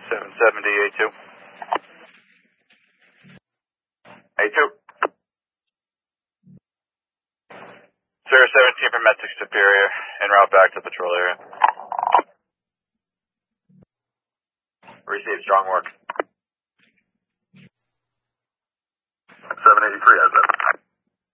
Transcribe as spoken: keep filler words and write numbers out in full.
seven seventy, A two. A two. Sierra seventeen from Metric Superior, en route back to patrol area. Receive, strong work. seven eighty-three, how's that?